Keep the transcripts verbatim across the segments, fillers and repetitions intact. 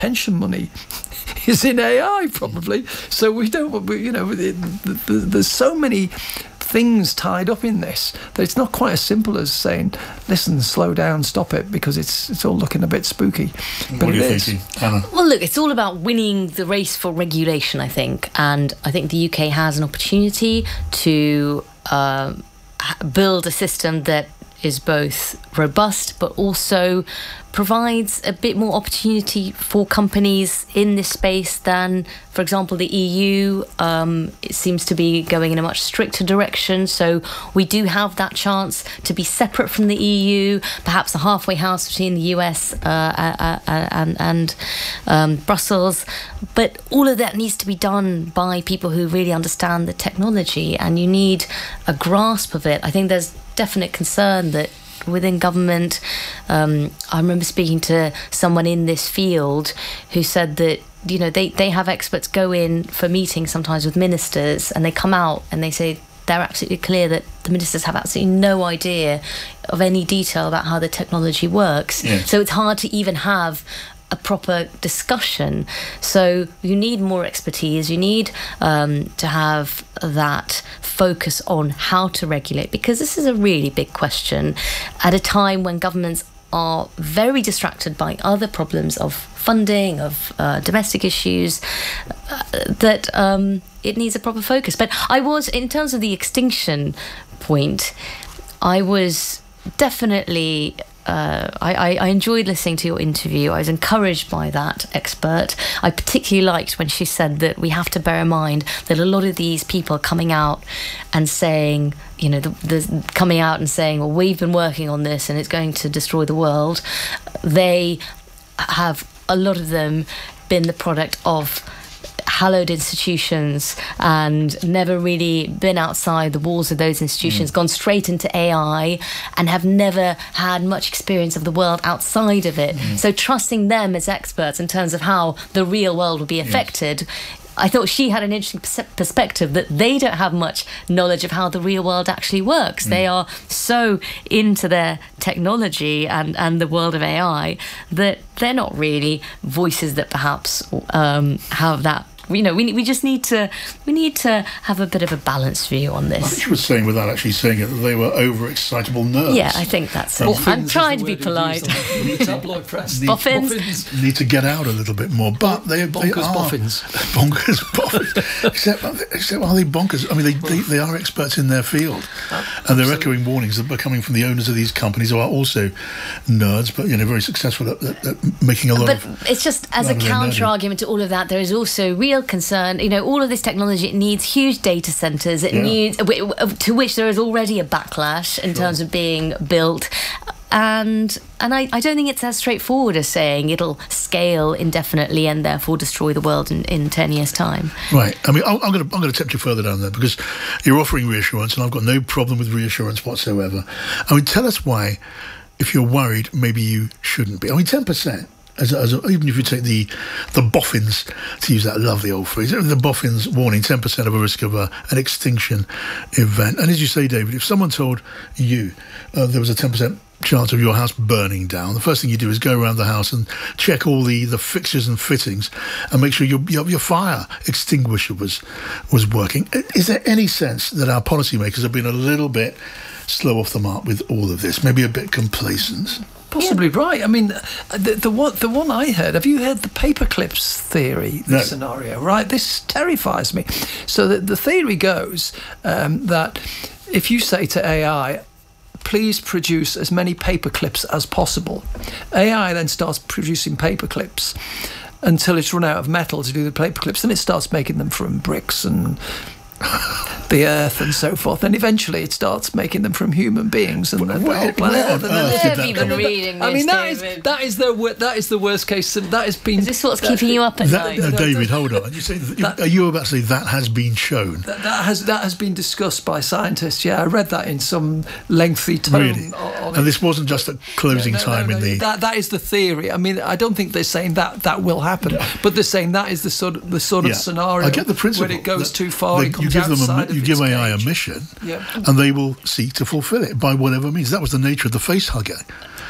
pension money is in A I, probably. So we don't, we, you know, it, the, the, there's so many things tied up in this that it's not quite as simple as saying, listen, slow down, stop it, because it's it's all looking a bit spooky. What are you thinking, Anna? Well, look, it's all about winning the race for regulation, I think, and I think the U K has an opportunity to uh, build a system that is both robust but also provides a bit more opportunity for companies in this space than, for example, the E U. Um, it seems to be going in a much stricter direction, so we do have that chance to be separate from the E U, perhaps a halfway house between the U S uh, uh, uh, and, and um, Brussels. But all of that needs to be done by people who really understand the technology, and you need a grasp of it. I think there's definite concern that within government, um, I remember speaking to someone in this field who said that, you know, they, they have experts go in for meetings sometimes with ministers, and they come out and they say they're absolutely clear that the ministers have absolutely no idea of any detail about how the technology works. Yes. So it's hard to even have a proper discussion. So you need more expertise. You need um, to have that focus on how to regulate, because this is a really big question at a time when governments are very distracted by other problems of funding, of uh, domestic issues, uh, that um, it needs a proper focus. But I was, in terms of the extinction point, I was definitely... Uh, I, I enjoyed listening to your interview. I was encouraged by that expert. I particularly liked when she said that we have to bear in mind that a lot of these people coming out and saying, you know, the, the coming out and saying, well, we've been working on this and it's going to destroy the world. They have, a lot of them, been the product of hallowed institutions and never really been outside the walls of those institutions, mm. gone straight into A I and have never had much experience of the world outside of it. Mm. So trusting them as experts in terms of how the real world will be affected, yes. I thought she had an interesting perspective that they don't have much knowledge of how the real world actually works. Mm. They are so into their technology and, and the world of A I that they're not really voices that perhaps um, have that. You know, we we just need to we need to have a bit of a balanced view on this. I think she was saying, without actually saying it, that they were overexcitable nerds. Yeah, I think that's it. Um, I'm trying to be polite. Tabloid press. Boffins. Boffins need to get out a little bit more, but they, bonkers they are boffins. Bonkers boffins. except, except are they bonkers? I mean, they, they, they are experts in their field, uh, and they're echoing warnings that are coming from the owners of these companies who are also nerds, but you know, very successful at, at, at making a lot. But of... it's just as a counter argument to all of that, there is also real concern. You know, all of this technology, it needs huge data centres. It yeah. needs to which there is already a backlash in sure. terms of being built. And and I, I don't think it's as straightforward as saying it'll scale indefinitely and therefore destroy the world in, in ten years' time. Right. I mean, I'm, I'm going to I'm going to tempt you further down there, because you're offering reassurance, and I've got no problem with reassurance whatsoever. I mean, tell us why, if you're worried, maybe you shouldn't be. I mean, ten percent. As a, as a, even if you take the the boffins, to use that lovely old phrase, the boffins warning ten percent of a risk of a, an extinction event. And as you say, David, if someone told you uh, there was a ten percent chance of your house burning down, the first thing you do is go around the house and check all the, the fixtures and fittings and make sure your, your your fire extinguisher was was working. Is there any sense that our policymakers have been a little bit slow off the mark with all of this, maybe a bit complacent? Possibly yeah. right. I mean, the, the one the one I heard. Have you heard the paperclips theory? The no. scenario, right? This terrifies me. So the the theory goes um, that if you say to A I, please produce as many paperclips as possible, A I then starts producing paperclips until it's run out of metal to do the paperclips. Then it starts making them from bricks and the earth and so forth, and eventually it starts making them from human beings and the whole planet. I've even reading this. I mean, that is that is the that is the worst case. That has been. Is this what's keeping you up at that, night? No, David, hold on. You say that, are you about to say that has been shown? That, that has that has been discussed by scientists. Yeah, I read that in some lengthy tome. Really? On and this wasn't just a closing no, no, time no, no, in the. That that is the theory. I mean, I don't think they're saying that that will happen, no. but they're saying that is the sort of the sort yeah. of scenario. I get the principle. When it goes too far, they, it comes you give them outside a, you give A I a mission, yeah. and they will seek to fulfil it by whatever means. That was the nature of the face hugger.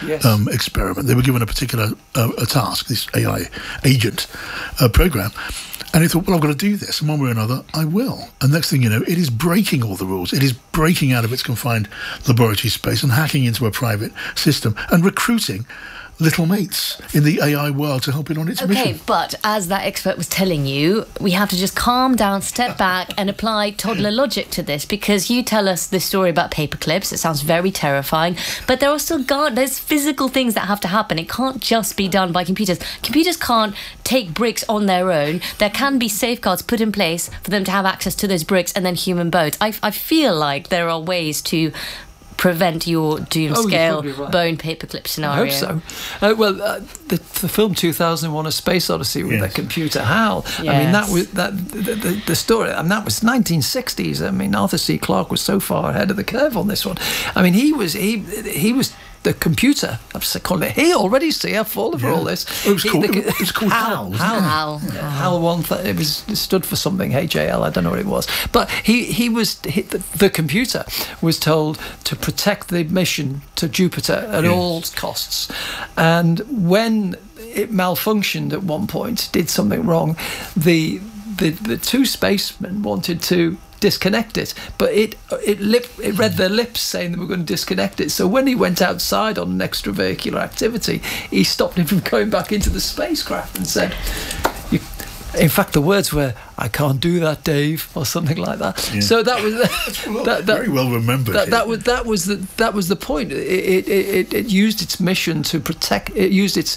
yes. um, experiment. They were given a particular uh, a task, this A I agent uh, program. And he thought, well, I've got to do this, and one way or another, I will. And next thing you know, it is breaking all the rules. It is breaking out of its confined laboratory space and hacking into a private system and recruiting little mates in the A I world to help it on its okay, mission. Okay, but as that expert was telling you, we have to just calm down, step back, and apply toddler logic to this, because you tell us this story about paper clips. It sounds very terrifying, but there are still guard, there's physical things that have to happen. It can't just be done by computers. Computers can't take bricks on their own. There can be safeguards put in place for them to have access to those bricks, and then human bones. I, I feel like there are ways to prevent your doom Oh, scale right. bone paperclip scenario. I hope so. Uh, well, uh, the, the film two thousand one: A Space Odyssey with Yes. the computer HAL. Yes. I mean, that was that the, the, the story, and that was nineteen sixties. I mean, Arthur C. Clarke was so far ahead of the curve on this one. I mean, he was he he was. The computer, I'm just calling it, he already C F all over Yeah. all this. It was He- called- the- it was called HAL, wasn't HAL. it? HAL. HAL one. Th- it was it stood for something. H A L. I don't know what it was. But he he was he, the, the computer was told to protect the mission to Jupiter at Yes. all costs, and when it malfunctioned at one point, did something wrong, the the the two spacemen wanted to disconnect it, but it it lip it read their lips saying they were going to disconnect it. So when he went outside on an extravehicular activity, he stopped him from going back into the spacecraft and said, you, in fact, the words were, "I can't do that, Dave," or something like that. Yeah. So that was Well, that, that, very well remembered. that, yeah. that was that was the that was the point. It it, it it used its mission to protect. It used its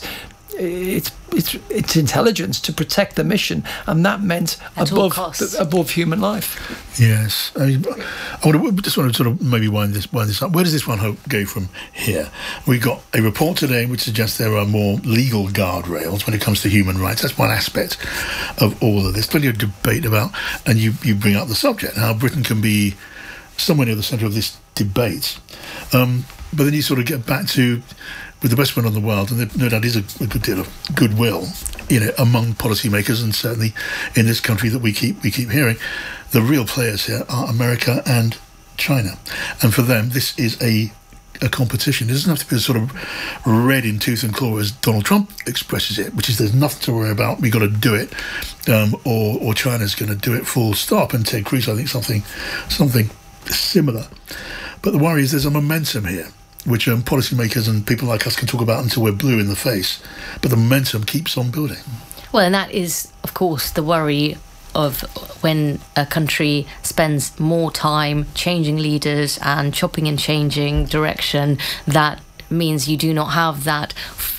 its its its intelligence to protect the mission, and that meant At all above costs. above human life. Yes, I, mean, I want to, just want to sort of maybe wind this wind this up. Where does this one hope go from here? We got a report today which suggests there are more legal guardrails when it comes to human rights. That's one aspect of all of this. Plenty of debate about, and you you bring up the subject, how Britain can be somewhere near the centre of this debate. Um, but then you sort of get back to, with the best one in the world, and there no doubt is a, a good deal of goodwill, you know, among policymakers, and certainly in this country that we keep we keep hearing, the real players here are America and China, and for them this is a a competition. It doesn't have to be sort of red in tooth and claw as Donald Trump expresses it, which is there's nothing to worry about. We got to do it, um, or or China's going to do it full stop. And Ted Cruz, I think something something similar. But the worry is there's a momentum here, which um, policymakers and people like us can talk about until we're blue in the face. But the momentum keeps on building. Well, and that is, of course, the worry of when a country spends more time changing leaders and chopping and changing direction. That means you do not have that f-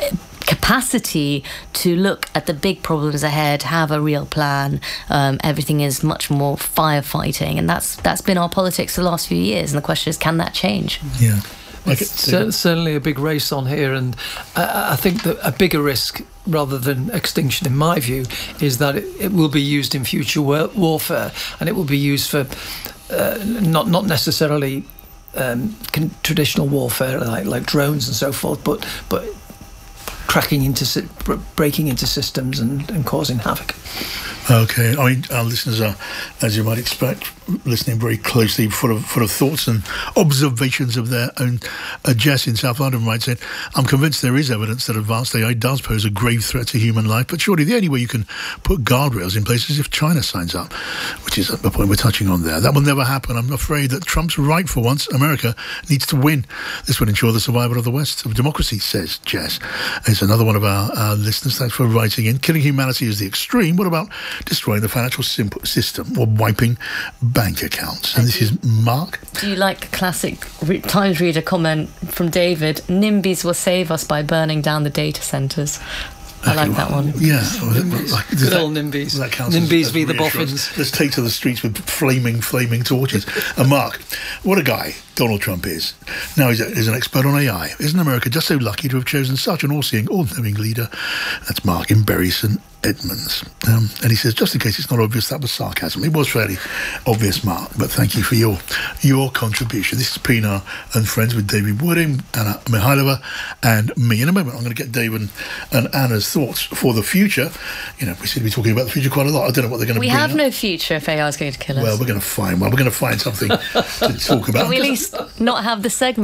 capacity to look at the big problems ahead, have a real plan. Um, everything is much more firefighting, and that's that's been our politics the last few years. And the question is, can that change? Yeah. Like It's cer- certainly a big race on here, and I, I think that a bigger risk, rather than extinction, in my view, is that it, it will be used in future war- warfare, and it will be used for uh, not not necessarily um, con- traditional warfare like like drones and so forth, but but cracking into sy- breaking into systems and, and causing havoc. Okay, I mean, our listeners are, as you might expect, listening very closely, full of full of thoughts and observations of their own. Uh, Jess in South London writes in, I'm convinced there is evidence that advanced A I does pose a grave threat to human life, but surely the only way you can put guardrails in place is if China signs up, which is the point we're touching on there. That will never happen. I'm afraid that Trump's right for once. America needs to win. This would ensure the survival of the West of democracy, says Jess. It's another one of our, our listeners. Thanks for writing in. Killing humanity is the extreme. What about destroying the financial sim- system or wiping bank accounts? And this is Mark. Do you like a classic re- Times reader comment from David? NIMBYs will save us by burning down the data centres. I like that one. Yeah. NIMBYs. Like, Good that, old NIMBYs. that counts NIMBYs as, as be the reassurance. boffins. Let's take to the streets with flaming, flaming torches. And Mark, what a guy Donald Trump is. Now he's, a, he's an expert on A I. Isn't America just so lucky to have chosen such an all-seeing, all-knowing leader? That's Mark in Bury St Edmunds. Um, and he says, just in case it's not obvious, that was sarcasm. It was fairly obvious, Mark, but thank you for your your contribution. This is Pinar and Friends with David Wooding, Anna Mihailova, and me. In a moment, I'm going to get Dave and, and Anna's thoughts for the future. You know, we seem to be talking about the future quite a lot. I don't know what they're going to We bring have up. no future if A I is going to kill us. Well, we're going to find one. We're going to find something to talk about. Can we at least not have the segment?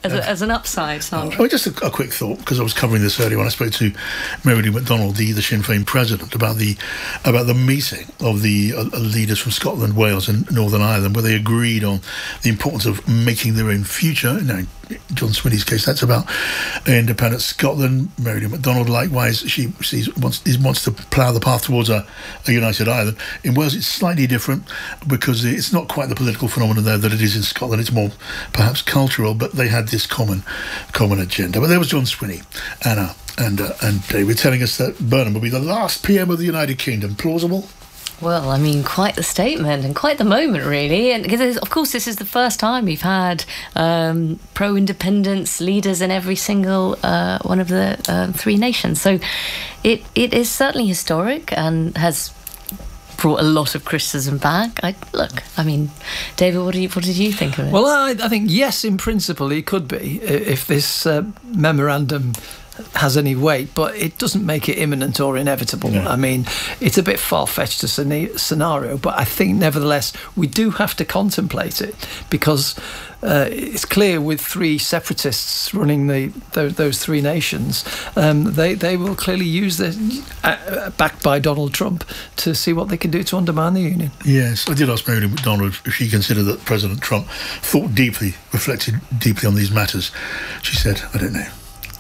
as, a, as an upside, Sandra? Oh, just a, a quick thought, because I was covering this earlier when I spoke to Mary Lou McDonald, the, the Sinn Féin president, about the about the meeting of the uh, leaders from Scotland, Wales and Northern Ireland, where they agreed on the importance of making their own future. Now, in John Swinney's case, that's about independent Scotland. Mary Lou McDonald, likewise, she sees, wants, wants to plough the path towards a, a united Ireland. In Wales, it's slightly different, because it's not quite the political phenomenon there that it is in Scotland. It's more perhaps cultural, but they had this common common agenda. But there was John Swinney, Anna and uh, and David telling us that Burnham will be the last P M of the United Kingdom. Plausible? Well, I mean, quite the statement and quite the moment, really. And because, of course, this is the first time we've had um, pro-independence leaders in every single uh, one of the uh, three nations. So it it is certainly historic and has brought a lot of criticism back. I look, I mean, David, what, do you, what did you think of it? Well, I, I think, yes, in principle, it could be, if this uh, memorandum has any weight, but it doesn't make it imminent or inevitable. No. I mean, it's a bit far-fetched a scenario, but I think nevertheless we do have to contemplate it, because uh, it's clear with three separatists running the, the those three nations, um, they they will clearly use this, uh, backed by Donald Trump, to see what they can do to undermine the union. Yes, I did ask Mary Lou McDonald if she considered that President Trump thought deeply, reflected deeply on these matters. She said, I don't know.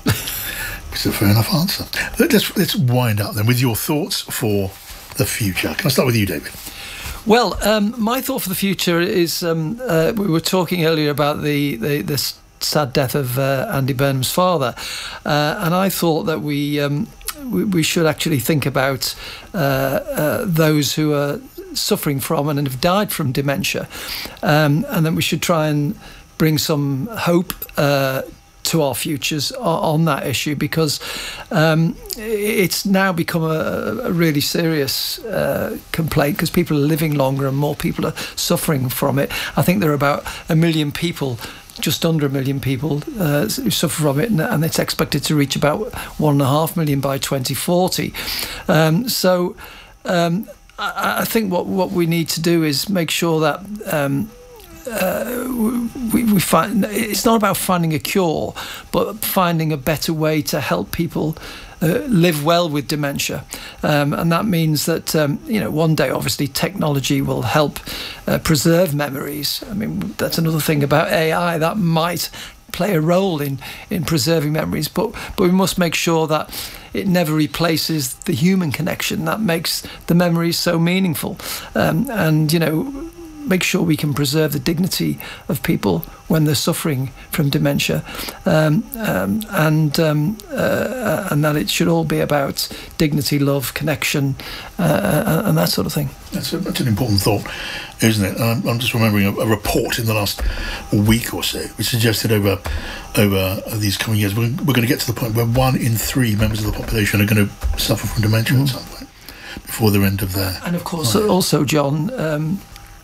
It's a fair enough answer. Let's, let's wind up then with your thoughts for the future. Can I start with you, David? Well, um, my thought for the future is, um, uh, we were talking earlier about the, the, the sad death of uh, Andy Burnham's father, uh, and I thought that we, um, we we should actually think about uh, uh, those who are suffering from and have died from dementia, um, and then we should try and bring some hope uh, to our futures on that issue, because um, it's now become a, a really serious uh, complaint, because people are living longer and more people are suffering from it. I think there are about a million people, just under a million people uh, who suffer from it, and, and it's expected to reach about one and a half million by twenty forty. Um, so um, I, I think what, what we need to do is make sure that um, Uh, we, we find it's not about finding a cure, but finding a better way to help people uh, live well with dementia, um, and that means that um, you know one day obviously technology will help uh, preserve memories. I mean, that's another thing about A I that might play a role in in preserving memories, but but we must make sure that it never replaces the human connection that makes the memories so meaningful, um, and you know. make sure we can preserve the dignity of people when they're suffering from dementia, um, um, and um, uh, and that it should all be about dignity, love, connection, uh, and that sort of thing. That's, a, that's an important thought, isn't it? I'm, I'm just remembering a, a report in the last week or so which suggested over over these coming years we're, we're going to get to the point where one in three members of the population are going to suffer from dementia mm. at some point before the end of their and of course life. Also, John, um,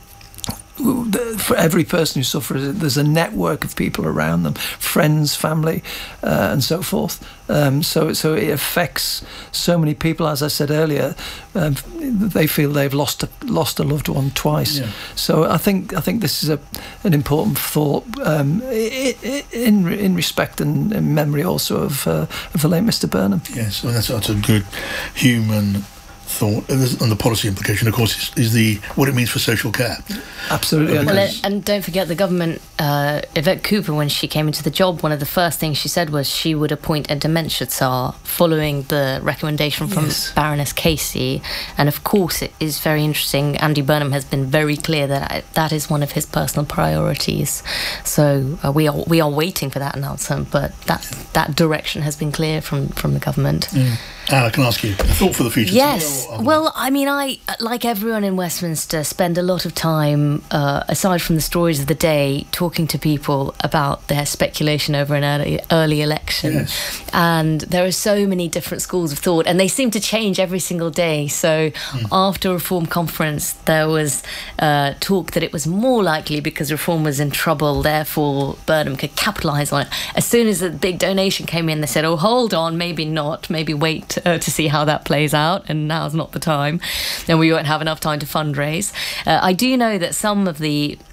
for every person who suffers, there's a network of people around them, friends, family, uh, and so forth. Um, so, so it affects so many people. As I said earlier, um, they feel they've lost a, lost a loved one twice. Yeah. So, I think I think this is a an important thought um, in in respect and in memory also of uh, of the late Mister Burnham. Yes, and that's, that's a good human thought, and the policy implication, of course, is, is the what it means for social care. Absolutely. Well, and, and don't forget the government, uh, Yvette Cooper, when she came into the job, one of the first things she said was she would appoint a dementia tsar, following the recommendation from yes. Baroness Casey. And of course, it is very interesting. Andy Burnham has been very clear that that is one of his personal priorities. So uh, we are we are waiting for that announcement, but that that direction has been clear from from the government. Mm. Anne, I can ask you a thought for the future. Yes. Well, I mean, I, like everyone in Westminster, spend a lot of time, uh, aside from the stories of the day, talking to people about their speculation over an early, early election. Yes. And there are so many different schools of thought, and they seem to change every single day. So mm. after Reform Conference, there was uh, talk that it was more likely, because Reform was in trouble, therefore Burnham could capitalise on it. As soon as the big donation came in, they said, oh, hold on, maybe not, maybe wait uh, to see how that plays out, and now's not the time, and we won't have enough time to fundraise. Uh, I do know that some of the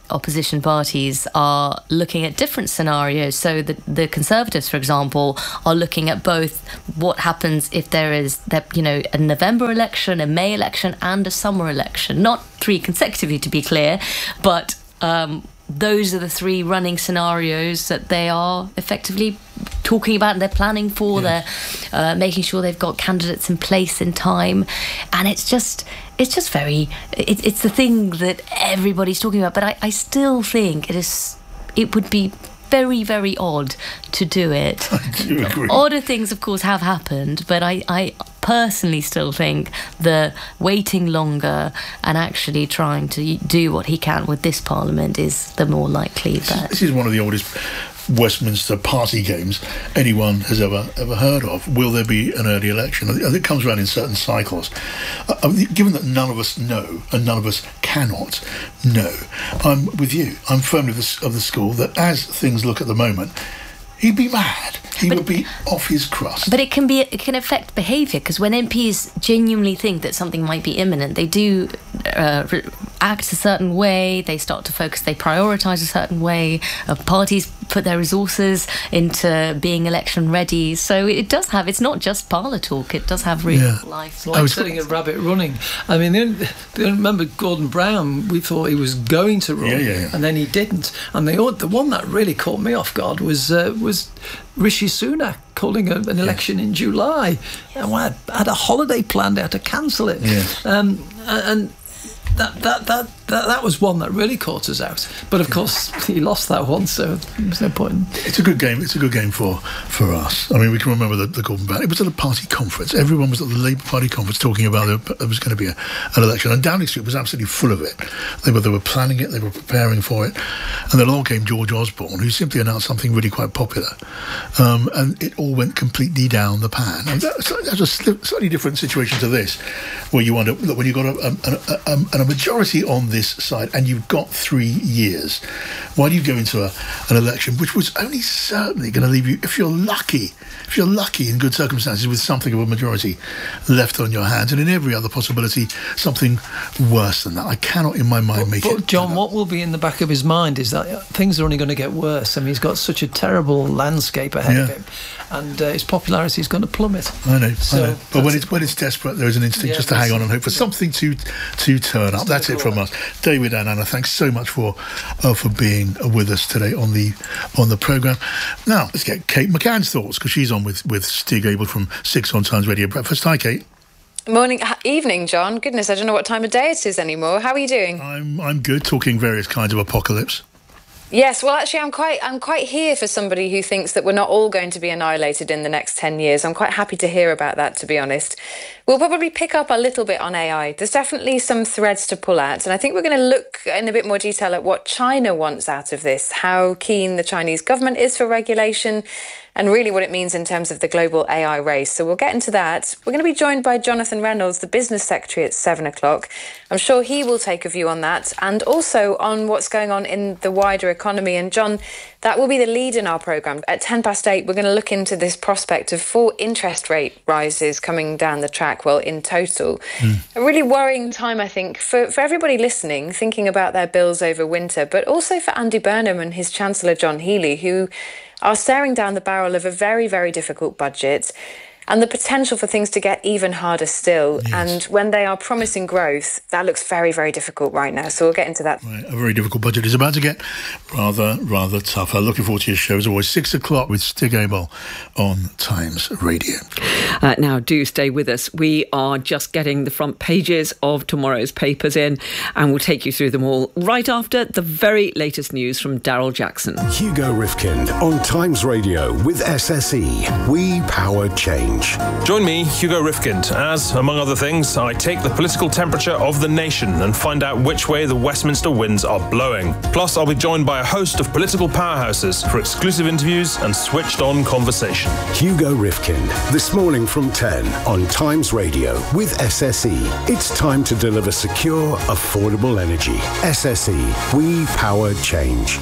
opposition parties are looking at different scenarios. So the the Conservatives, for example, are looking at both what happens if there is that you know a November election, a May election, and a summer election. Not three consecutively, to be clear, but um, those are the three running scenarios that they are effectively talking about and they're planning for. Yeah. They're uh, making sure they've got candidates in place in time, and it's just it's just very it, it's the thing that everybody's talking about. But I, I still think it is it would be very, very odd to do it. I do agree. Odder things, of course, have happened, but I, I personally still think the waiting longer and actually trying to do what he can with this Parliament is the more likely bet. This is one of the oldest Westminster party games anyone has ever ever heard of. Will there be an early election? I think it comes around in certain cycles. Uh, given that none of us know and none of us cannot know, I'm with you. I'm firmly of the, of the school that as things look at the moment, he'd be mad. He but, would be off his crust. But it can be it can affect behaviour, because when M Ps genuinely think that something might be imminent, they do uh, act a certain way, they start to focus, they prioritise a certain way, uh, parties put their resources into being election ready. So it does have, it's not just parlour talk, it does have real yeah. life. It's like setting a rabbit running. I mean, they, they remember Gordon Brown, we thought he was going to run, yeah, yeah, yeah. and then he didn't. And the, the one that really caught me off guard was uh, was Rishi Sunak calling a, an election yes. in July. Yes. And I had a holiday planned, they had to cancel it. Yes. Um, and that, that that that that was one that really caught us out. But of course, he lost that one, so there's no point. It's a good game. It's a good game for, for us. I mean, we can remember the, the Gordon Brown. It was at a party conference. Everyone was at the Labour Party conference talking about it. There was going to be a, an election, and Downing Street was absolutely full of it. They were they were planning it. They were preparing for it, and then along came George Osborne, who simply announced something really quite popular, um, and it all went completely down the pan. And that's, that's a slightly different situation to this, where you wonder, look, when you've got a, a, a, a majority on this side and you've got three years, why do you go into a, an election which was only certainly going to leave you, if you're lucky, if you're lucky in good circumstances, with something of a majority left on your hands, and in every other possibility, something worse than that? I cannot in my mind but, make but it. But John, what will be in the back of his mind is that things are only going to get worse. I mean, he's got such a terrible landscape ahead yeah. of him, and uh, his popularity is going to plummet. I know, so I know. But when it's when it's desperate, there is an instinct yeah, just to hang on and hope for yeah. something to to turn up. That's it from us. David and Anna, thanks so much for uh, for being with us today on the on the programme. Now, let's get Kate McCann's thoughts, because she's on with, with Stig Abel from six on Times Radio Breakfast. Hi, Kate. Morning, evening, John. Goodness, I don't know what time of day it is anymore. How are you doing? I'm I'm good, talking various kinds of apocalypse. Yes, well, actually, I'm quite I'm quite here for somebody who thinks that we're not all going to be annihilated in the next ten years. I'm quite happy to hear about that, to be honest. We'll probably pick up a little bit on A I. There's definitely some threads to pull at, and I think we're going to look in a bit more detail at what China wants out of this, how keen the Chinese government is for regulation, and really what it means in terms of the global A I race. So we'll get into that. We're going to be joined by Jonathan Reynolds, the business secretary, at seven o'clock. I'm sure he will take a view on that, and also on what's going on in the wider economy. And John, that will be the lead in our programme. At ten past eight, we're going to look into this prospect of four interest rate rises coming down the track, well, in total. Mm. A really worrying time, I think, for, for everybody listening, thinking about their bills over winter, but also for Andy Burnham and his Chancellor, John Healey, who are staring down the barrel of a very, very difficult budget and the potential for things to get even harder still. Yes. And when they are promising growth, that looks very, very difficult right now. So we'll get into that. Right, a very difficult budget is about to get rather, rather tougher. Looking forward to your show, as always, six o'clock with Stig Abel on Times Radio. Uh, now, do stay with us. We are just getting the front pages of tomorrow's papers in, and we'll take you through them all right after the very latest news from Daryl Jackson. Hugo Rifkind on Times Radio with S S E. We power change. Join me, Hugo Rifkind, as, among other things, I take the political temperature of the nation and find out which way the Westminster winds are blowing. Plus, I'll be joined by a host of political powerhouses for exclusive interviews and switched-on conversation. Hugo Rifkind, this morning from ten on Times Radio with S S E. It's time to deliver secure, affordable energy. S S E. We power change.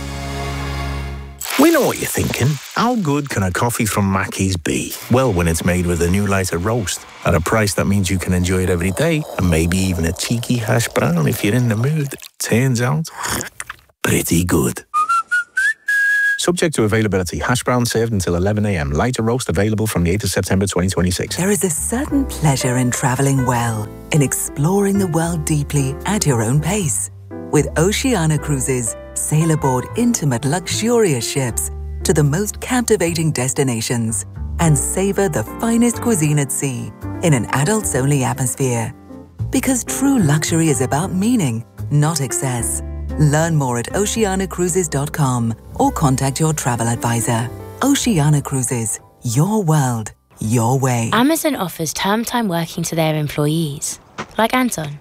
We know what you're thinking. How good can a coffee from Mackey's be? Well, when it's made with a new lighter roast, at a price that means you can enjoy it every day, and maybe even a cheeky hash brown if you're in the mood. Turns out, pretty good. Subject to availability. Hash brown served until eleven a m. Lighter roast available from the eighth of September twenty twenty-six. There is a certain pleasure in travelling well, in exploring the world deeply at your own pace. With Oceania Cruises, sail aboard intimate, luxurious ships to the most captivating destinations and savour the finest cuisine at sea in an adults-only atmosphere. Because true luxury is about meaning, not excess. Learn more at oceania cruises dot com or contact your travel advisor. Oceania Cruises, your world, your way. Amazon offers term time working to their employees, like Anton,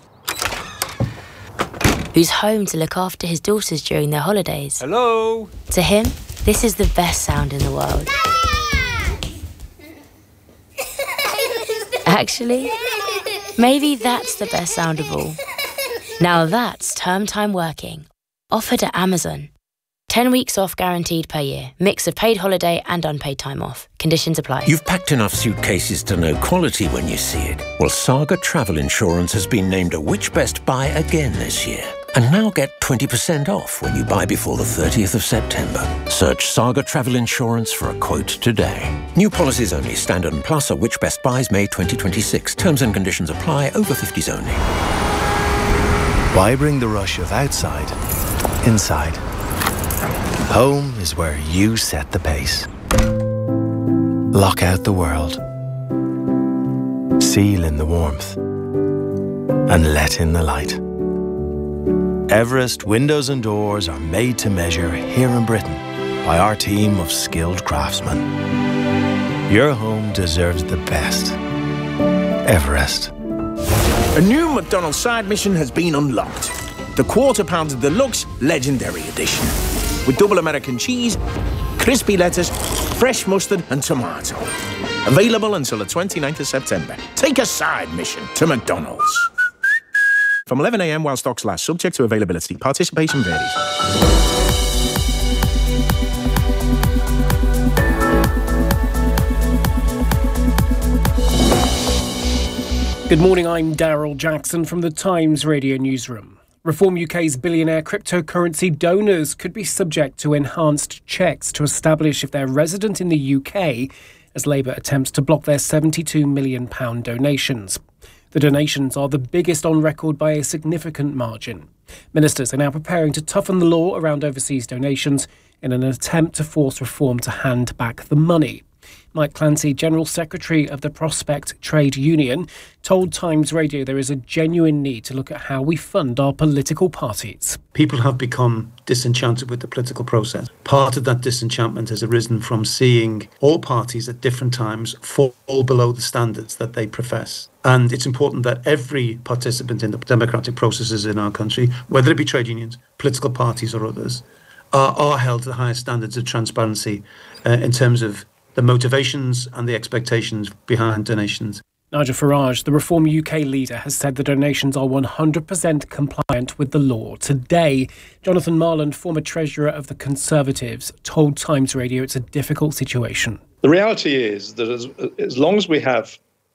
who's home to look after his daughters during their holidays. Hello? To him, this is the best sound in the world. Actually, maybe that's the best sound of all. Now that's term time working. Offered at Amazon. ten weeks off guaranteed per year. Mix of paid holiday and unpaid time off. Conditions apply. You've packed enough suitcases to know quality when you see it. Well, Saga Travel Insurance has been named a Which Best Buy again this year. And now get twenty percent off when you buy before the thirtieth of September. Search Saga Travel Insurance for a quote today. New policies only. Standard and Plus are Which Best Buys May twenty twenty-six. Terms and conditions apply. Over fifties only. Why bring the rush of outside inside? Home is where you set the pace. Lock out the world. Seal in the warmth. And let in the light. Everest windows and doors are made to measure here in Britain by our team of skilled craftsmen. Your home deserves the best. Everest. A new McDonald's side mission has been unlocked. The Quarter Pounder Deluxe Legendary Edition. With double American cheese, crispy lettuce, fresh mustard and tomato. Available until the twenty-ninth of September. Take a side mission to McDonald's. From eleven a m while stocks last. Subject to availability. Participation varies. Good morning, I'm Daryl Jackson from the Times Radio Newsroom. Reform U K's billionaire cryptocurrency donors could be subject to enhanced checks to establish if they're resident in the U K as Labour attempts to block their seventy-two million pounds donations. The donations are the biggest on record by a significant margin. Ministers are now preparing to toughen the law around overseas donations in an attempt to force reform to hand back the money. Mike Clancy, General Secretary of the Prospect Trade Union, told Times Radio there is a genuine need to look at how we fund our political parties. People have become disenchanted with the political process. Part of that disenchantment has arisen from seeing all parties at different times fall below the standards that they profess. And it's important that every participant in the democratic processes in our country, whether it be trade unions, political parties or others, are, are held to the highest standards of transparency uh, in terms of the motivations and the expectations behind donations. Nigel Farage, the Reform U K leader, has said the donations are one hundred percent compliant with the law. Today, Jonathan Marland, former Treasurer of the Conservatives, told Times Radio it's a difficult situation. The reality is that as, as long as we have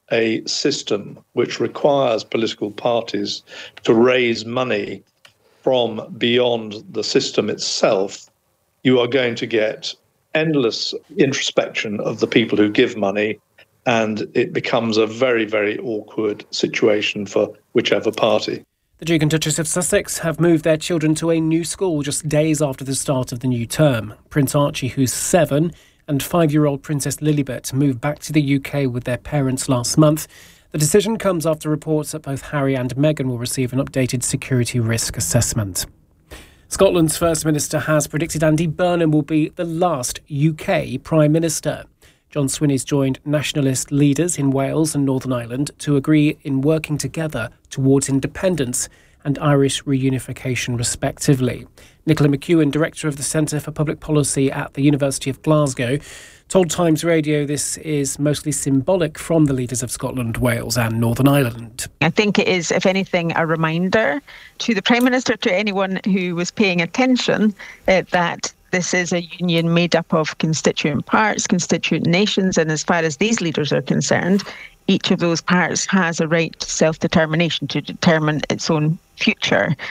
a system which requires political parties to raise money from beyond the system itself, you are going to get endless introspection of the people who give money, and it becomes a very, very awkward situation for whichever party. The Duke and Duchess of Sussex have moved their children to a new school just days after the start of the new term. Prince Archie, who's seven, and five-year-old Princess Lilibet moved back to the U K with their parents last month. The decision comes after reports that both Harry and Meghan will receive an updated security risk assessment. Scotland's First Minister has predicted Andy Burnham will be the last U K Prime Minister. John Swinney's joined nationalist leaders in Wales and Northern Ireland to agree in working together towards independence and Irish reunification, respectively. Nicola McEwen, Director of the Centre for Public Policy at the University of Glasgow, told Times Radio this is mostly symbolic from the leaders of Scotland, Wales and Northern Ireland. I think it is, if anything, a reminder to the Prime Minister, to anyone who was paying attention, uh, that this is a union made up of constituent parts, constituent nations, and as far as these leaders are concerned, each of those parts has a right to self-determination, to determine its own future.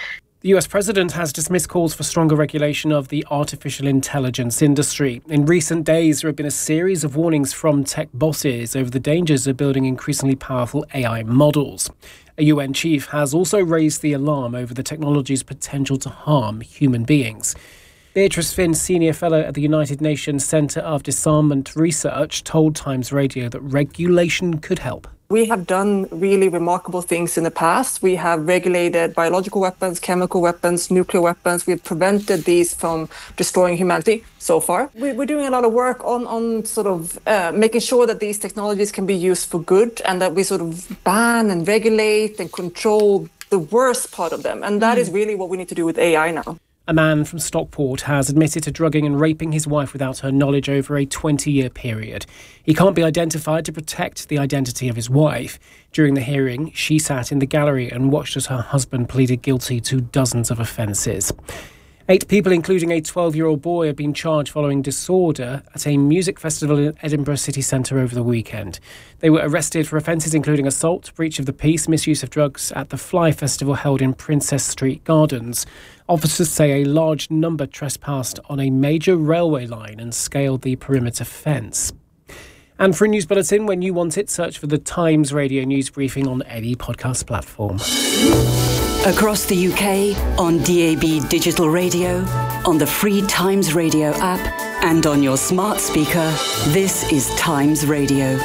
The U S president has dismissed calls for stronger regulation of the artificial intelligence industry. In recent days, there have been a series of warnings from tech bosses over the dangers of building increasingly powerful A I models. A U N chief has also raised the alarm over the technology's potential to harm human beings. Beatrice Finn, Senior Fellow at the United Nations Centre of Disarmament Research, told Times Radio that regulation could help. We have done really remarkable things in the past. We have regulated biological weapons, chemical weapons, nuclear weapons. We've prevented these from destroying humanity so far. We're doing a lot of work on, on sort of uh, making sure that these technologies can be used for good and that we sort of ban and regulate and control the worst part of them. And that mm. is really what we need to do with A I now. A man from Stockport has admitted to drugging and raping his wife without her knowledge over a twenty-year period. He can't be identified to protect the identity of his wife. During the hearing, she sat in the gallery and watched as her husband pleaded guilty to dozens of offences. Eight people, including a twelve-year-old boy, have been charged following disorder at a music festival in Edinburgh city centre over the weekend. They were arrested for offences including assault, breach of the peace, misuse of drugs at the Fly Festival held in Princess Street Gardens. Officers say a large number trespassed on a major railway line and scaled the perimeter fence. And for a news bulletin, when you want it, search for the Times Radio News Briefing on any podcast platform. Across the U K, on D A B digital radio, on the free Times Radio app, and on your smart speaker, this is Times Radio.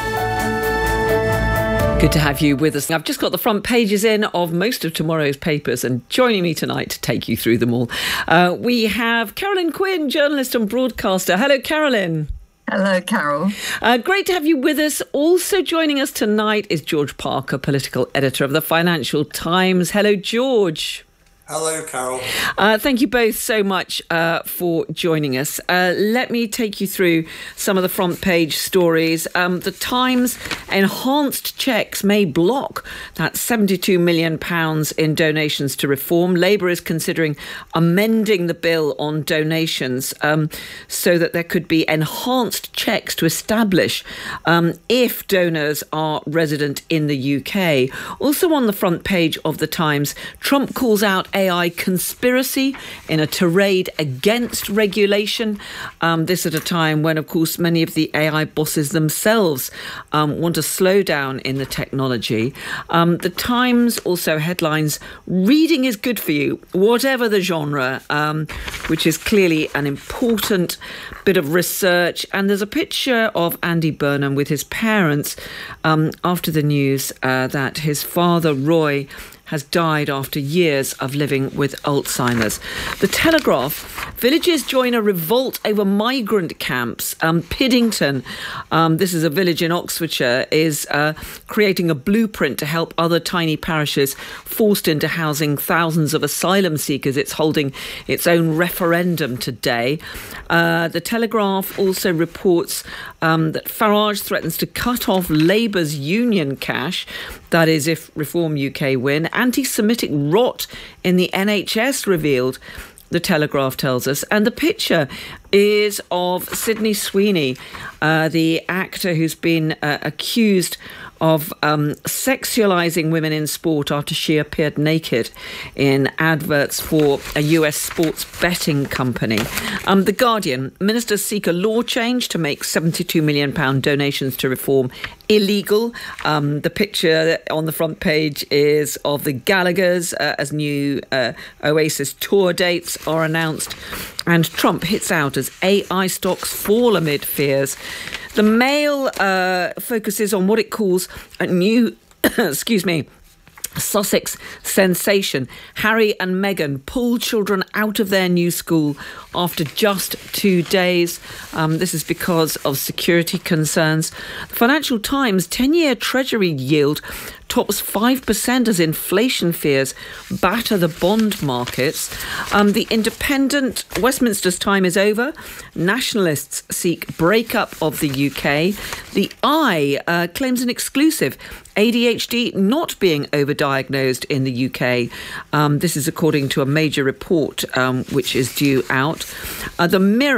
Good to have you with us. I've just got the front pages in of most of tomorrow's papers, and joining me tonight to take you through them all, uh, we have Carolyn Quinn, journalist and broadcaster. Hello, Carolyn. Hello, Carol. Uh, great to have you with us. Also joining us tonight is George Parker, political editor of the Financial Times. Hello, George. Hello, Carol. Uh, thank you both so much uh, for joining us. Uh, let me take you through some of the front page stories. Um, the Times enhanced checks may block that seventy-two million pounds in donations to reform. Labour is considering amending the bill on donations um, so that there could be enhanced checks to establish um, if donors are resident in the U K. Also on the front page of the Times, Trump calls out A I conspiracy in a tirade against regulation. Um, this at a time when, of course, many of the A I bosses themselves um, want to slow down in the technology. Um, the Times also headlines, reading is good for you, whatever the genre, um, which is clearly an important bit of research. And there's a picture of Andy Burnham with his parents um, after the news uh, that his father, Roy, has died after years of living with Alzheimer's. The Telegraph, villagers join a revolt over migrant camps. Um, Piddington, um, this is a village in Oxfordshire, is uh, creating a blueprint to help other tiny parishes forced into housing thousands of asylum seekers. It's holding its own referendum today. Uh, the Telegraph also reports um, that Farage threatens to cut off Labour's union cash. That is, if Reform U K win. Anti-Semitic rot in the N H S revealed, the Telegraph tells us. And the picture is of Sydney Sweeney, uh, the actor who's been uh, accused of um, sexualising women in sport after she appeared naked in adverts for a U S sports betting company. Um, the Guardian, ministers seek a law change to make seventy-two million pounds donations to reform illegal. Um, the picture on the front page is of the Gallaghers uh, as new uh, Oasis tour dates are announced. And Trump hits out as A I stocks fall amid fears. The Mail uh, focuses on what it calls a new, excuse me, Sussex sensation. Harry and Meghan pull children out of their new school after just two days. Um, this is because of security concerns. The Financial Times, ten-year Treasury yield tops five percent as inflation fears batter the bond markets. Um, the Independent, Westminster's time is over. Nationalists seek breakup of the U K. The Eye uh, claims an exclusive. A D H D not being overdiagnosed in the U K. Um, this is according to a major report um, which is due out. Uh, the Mirror,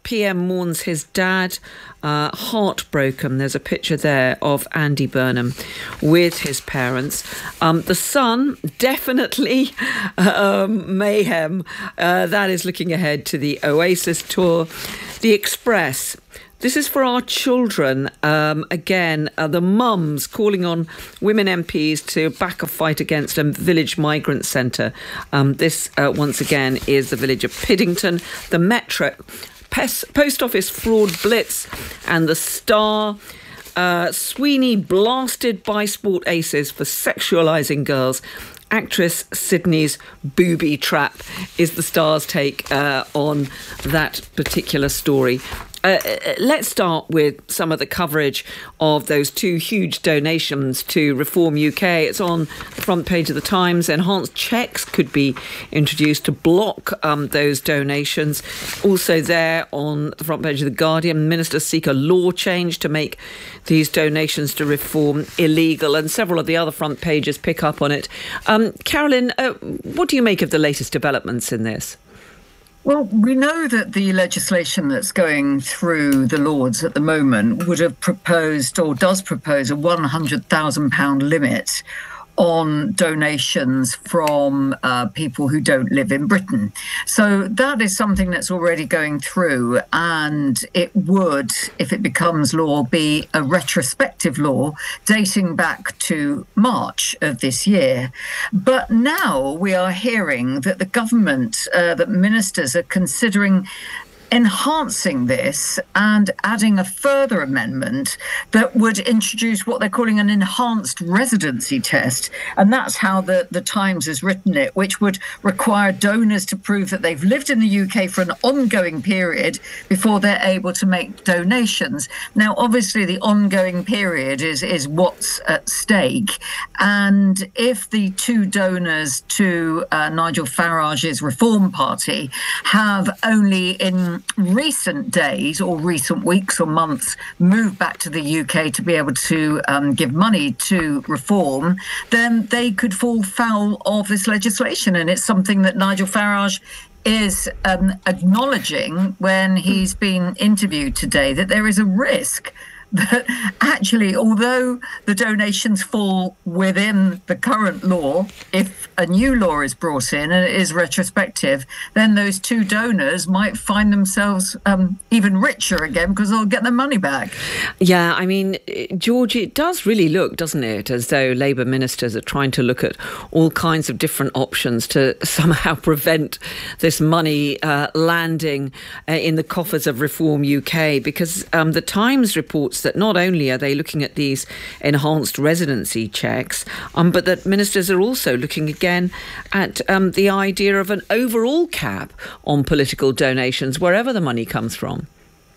P M mourns his dad, uh, heartbroken. There's a picture there of Andy Burnham with his parents. Um, the Sun, definitely um, mayhem. Uh, that is looking ahead to the Oasis tour. The Express. This is for our children. Um, again, uh, the mums calling on women M Ps to back a fight against a village migrant centre. Um, this, uh, once again, is the village of Piddington. The Metro, Pes- Post Office fraud blitz, and the Star. Uh, Sweeney blasted by sport aces for sexualising girls. Actress Sydney's booby trap is the Star's take uh, on that particular story. Uh, let's start with some of the coverage of those two huge donations to Reform U K. It's on the front page of the Times. Enhanced checks could be introduced to block um, those donations. Also there on the front page of the Guardian, ministers seek a law change to make these donations to Reform illegal, and several of the other front pages pick up on it. Um, Carolyn, uh, what do you make of the latest developments in this? Well, we know that the legislation that's going through the Lords at the moment would have proposed, or does propose, a one hundred thousand pounds limit on donations from uh, people who don't live in Britain. So that is something that's already going through, and it would, if it becomes law, be a retrospective law dating back to March of this year. But now we are hearing that the government, uh, that ministers are considering enhancing this and adding a further amendment that would introduce what they're calling an enhanced residency test. And that's how the, the Times has written it, which would require donors to prove that they've lived in the U K for an ongoing period before they're able to make donations. Now, obviously, the ongoing period is, is what's at stake. And if the two donors to uh, Nigel Farage's Reform Party have only in recent days or recent weeks or months moved back to the U K to be able to um, give money to Reform, then they could fall foul of this legislation. And it's something that Nigel Farage is um, acknowledging when he's been interviewed today, that there is a risk that actually, although the donations fall within the current law, if a new law is brought in and it is retrospective, then those two donors might find themselves um, even richer again because they'll get their money back. Yeah, I mean, George, it does really look, doesn't it, as though Labour ministers are trying to look at all kinds of different options to somehow prevent this money uh, landing uh, in the coffers of Reform U K, because um, the Times reports that not only are they looking at these enhanced residency checks, um, but that ministers are also looking again at um, the idea of an overall cap on political donations, wherever the money comes from.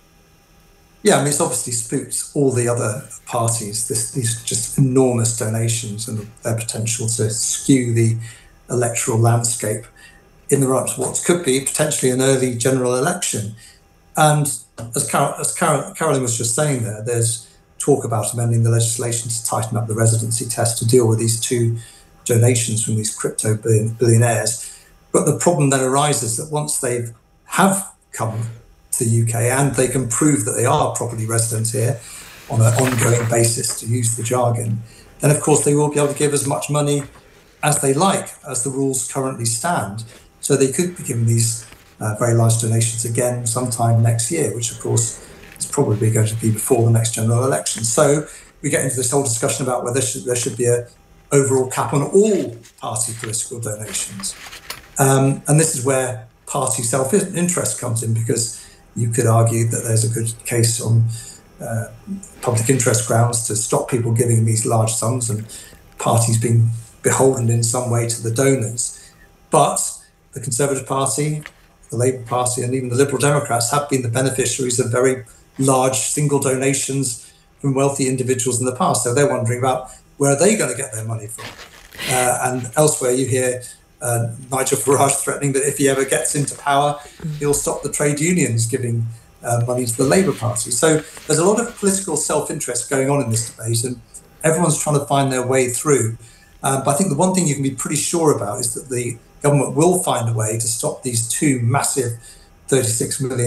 Yeah, I mean, it's obviously spooked all the other parties, this, these just enormous donations and their potential to skew the electoral landscape in the run to what could be potentially an early general election. And as, Carol, as Carol, Carolyn was just saying there, there's talk about amending the legislation to tighten up the residency test to deal with these two donations from these crypto billionaires. But the problem then arises that once they have come to the U K and they can prove that they are properly resident here on an ongoing basis, to use the jargon, then of course they will be able to give as much money as they like, as the rules currently stand. So they could be given these Uh, very large donations again sometime next year, which of course is probably going to be before the next general election. So we get into this whole discussion about whether should, there should be a overall cap on all party political donations. Um, and this is where party self-interest comes in, because you could argue that there's a good case on uh, public interest grounds to stop people giving these large sums and parties being beholden in some way to the donors. But the Conservative Party, the Labour Party and even the Liberal Democrats have been the beneficiaries of very large single donations from wealthy individuals in the past. So they're wondering about where are they going to get their money from. Uh, and elsewhere you hear uh, Nigel Farage threatening that if he ever gets into power, he'll stop the trade unions giving uh, money to the Labour Party. So there's a lot of political self-interest going on in this debate, and everyone's trying to find their way through. Uh, but I think the one thing you can be pretty sure about is that the government will find a way to stop these two massive thirty-six million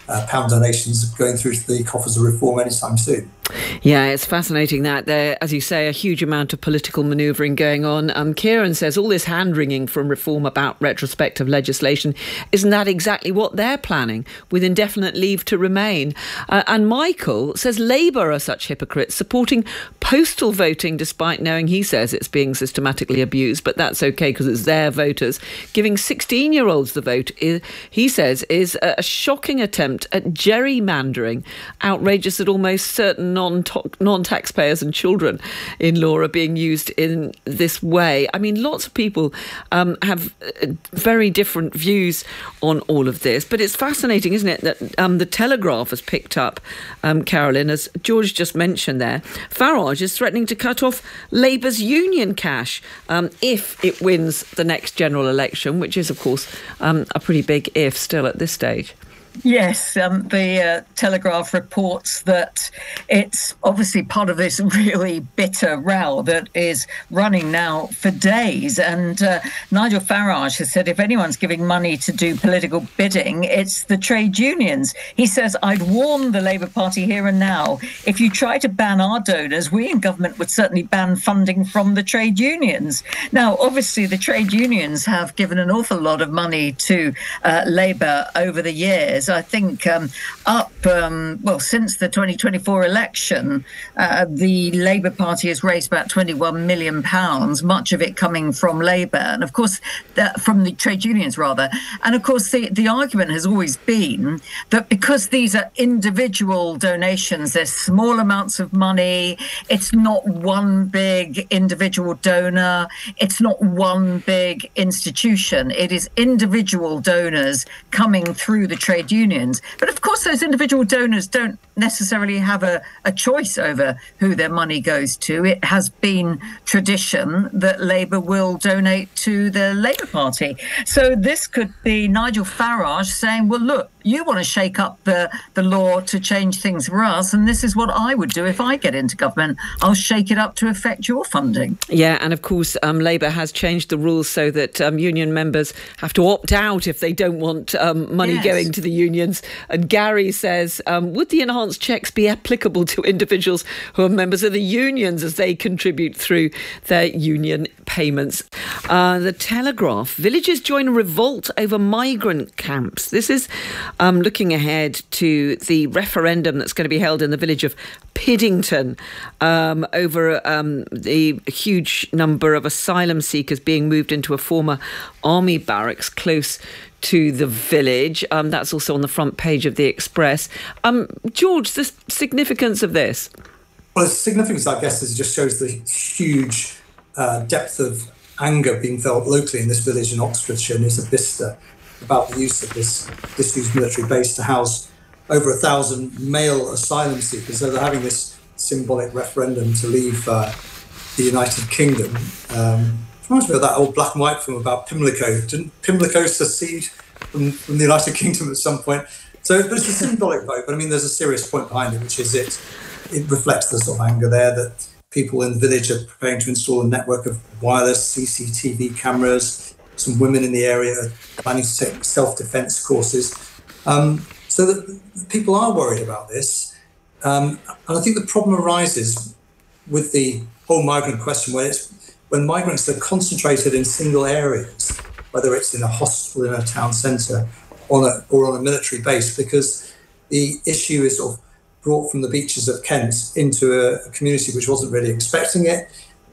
uh, pound donations going through to the coffers of reform anytime soon. Yeah, it's fascinating that there, as you say, a huge amount of political manoeuvring going on. Um, Kieran says all this hand-wringing from Reform about retrospective legislation, isn't that exactly what they're planning, with indefinite leave to remain? Uh, and Michael says Labour are such hypocrites, supporting postal voting despite knowing, he says, it's being systematically abused, but that's OK because it's their voters. Giving sixteen-year-olds the vote, is, he says, is a shocking attempt at gerrymandering, outrageous that almost certain non non-taxpayers and children-in-law are being used in this way. I mean, lots of people um, have very different views on all of this, but it's fascinating, isn't it, that um, the Telegraph has picked up, um, Carolyn, as George just mentioned there. Farage is threatening to cut off Labour's union cash um, if it wins the next general election, which is, of course, um, a pretty big if still at this stage. Yes, um, the uh, Telegraph reports that it's obviously part of this really bitter row that is running now for days. And uh, Nigel Farage has said if anyone's giving money to do political bidding, it's the trade unions. He says, I'd warn the Labour Party here and now, if you try to ban our donors, we in government would certainly ban funding from the trade unions. Now, obviously, the trade unions have given an awful lot of money to uh, Labour over the years. I think um, up, um, well, since the twenty twenty-four election, uh, the Labour Party has raised about twenty-one million pounds, much of it coming from Labour, and of course, uh, from the trade unions, rather. And of course, the, the argument has always been that because these are individual donations, there's small amounts of money, it's not one big individual donor, it's not one big institution, it is individual donors coming through the trade unions. But of course, those individual donors don't necessarily have a, a choice over who their money goes to. It has been tradition that Labour will donate to the Labour Party. So this could be Nigel Farage saying, well, look, you want to shake up the, the law to change things for us, and this is what I would do if I get into government. I'll shake it up to affect your funding. Yeah, and of course, um, Labour has changed the rules so that um, union members have to opt out if they don't want um, money Yes. going to the unions. And Gary says, um, would the enhanced checks be applicable to individuals who are members of the unions as they contribute through their union payments? Uh, the Telegraph, villagers join a revolt over migrant camps. This is um, looking ahead to the referendum that's going to be held in the village of Piddington um, over um, the huge number of asylum seekers being moved into a former army barracks close to the village. Um, that's also on the front page of the Express. Um, George, the significance of this? Well, the significance, I guess, is it just shows the huge uh, depth of anger being felt locally in this village in Oxfordshire, near Bicester, about the use of this disused military base to house over a thousand male asylum seekers. So they're having this symbolic referendum to leave uh, the United Kingdom. Um, it reminds me of that old black and white film about Pimlico. Didn't Pimlico secede from, from the United Kingdom at some point? So but it's a symbolic vote, but I mean, there's a serious point behind it, which is it, it reflects the sort of anger there that people in the village are preparing to install a network of wireless C C T V cameras. Some women in the area are planning to take self-defence courses. Um, so that people are worried about this. Um, and I think the problem arises with the whole migrant question where it's, when migrants are concentrated in single areas, whether it's in a hospital in a town centre on a, or on a military base, because the issue is sort of brought from the beaches of Kent into a, a community which wasn't really expecting it.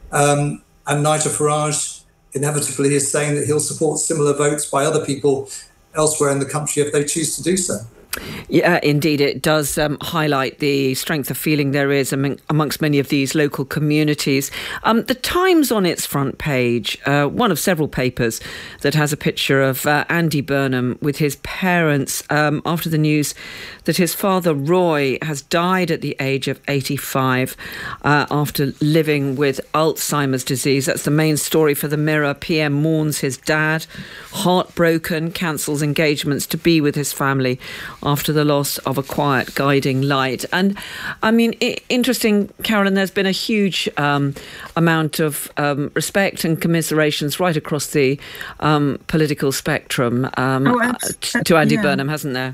Um, and Nigel Farage inevitably is saying that he'll support similar votes by other people elsewhere in the country if they choose to do so. Yeah, indeed, it does um, highlight the strength of feeling there is among, amongst many of these local communities. Um, the Times on its front page, uh, one of several papers that has a picture of uh, Andy Burnham with his parents um, after the news that his father Roy has died at the age of eighty-five uh, after living with Alzheimer's disease. That's the main story for the Mirror. P M mourns his dad, heartbroken, cancels engagements to be with his family after the loss of a quiet guiding light. And I mean, I- interesting, Carolyn, there's been a huge um, amount of um, respect and commiserations right across the um, political spectrum um, Oh, abs- t- to Andy yeah. Burnham, hasn't there?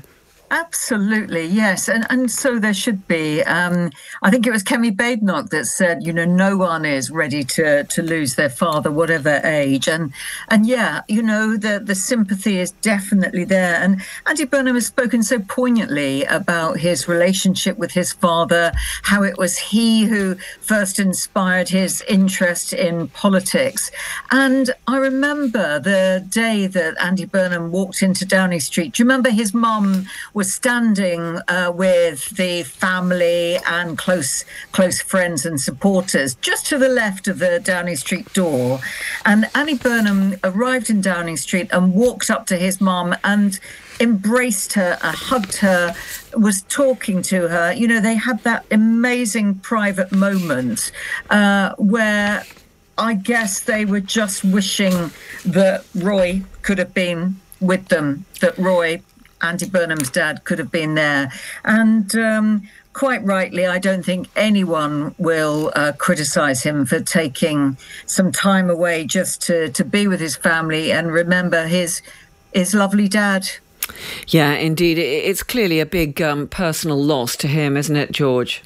Absolutely, yes. And and so there should be. Um, I think it was Kemi Badenoch that said, you know, no one is ready to to lose their father, whatever age. And and yeah, you know, the, the sympathy is definitely there. And Andy Burnham has spoken so poignantly about his relationship with his father, how it was he who first inspired his interest in politics. And I remember the day that Andy Burnham walked into Downing Street. Do you remember his mum was standing uh, with the family and close close friends and supporters just to the left of the Downing Street door. And Andy Burnham arrived in Downing Street and walked up to his mum and embraced her, uh, hugged her, was talking to her. You know, they had that amazing private moment uh, where I guess they were just wishing that Roy could have been with them, that Roy, Andy Burnham's dad, could have been there. And um, quite rightly, I don't think anyone will uh, criticise him for taking some time away just to, to be with his family and remember his his lovely dad. Yeah, indeed. It's clearly a big um, personal loss to him, isn't it, George?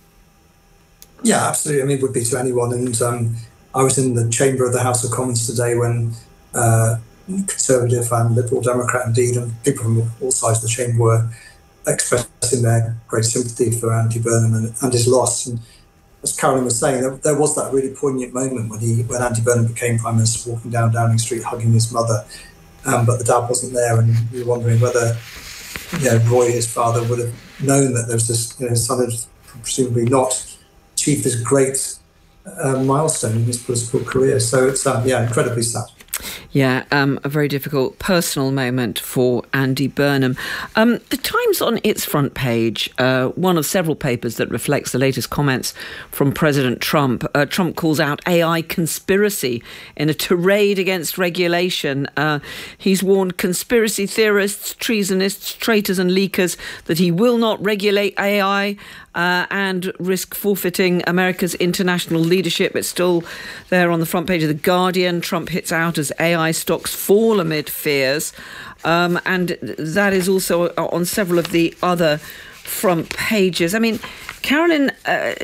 Yeah, absolutely. I mean, it would be to anyone. And um, I was in the chamber of the House of Commons today when uh, Conservative and Liberal Democrat indeed, and people from all sides of the chamber were expressing their great sympathy for Andy Burnham and, and his loss. And as Carolyn was saying, there, there was that really poignant moment when he, when Andy Burnham became Prime Minister, walking down Downing Street, hugging his mother, um, but the dad wasn't there, and we were wondering whether, you know, Roy, his father, would have known that there was this, you know, his son had presumably not achieved this great uh, milestone in his political career. So it's, um, yeah, incredibly sad. Yeah, um, a very difficult personal moment for Andy Burnham. Um, the Times on its front page, uh, one of several papers that reflects the latest comments from President Trump. Uh, Trump calls out A I conspiracy in a tirade against regulation. Uh, he's warned conspiracy theorists, treasonists, traitors and leakers that he will not regulate A I uh, and risk forfeiting America's international leadership. It's still there on the front page of The Guardian. Trump hits out as A I stocks fall amid fears. Um, and that is also on several of the other front pages. I mean, Carolyn, uh,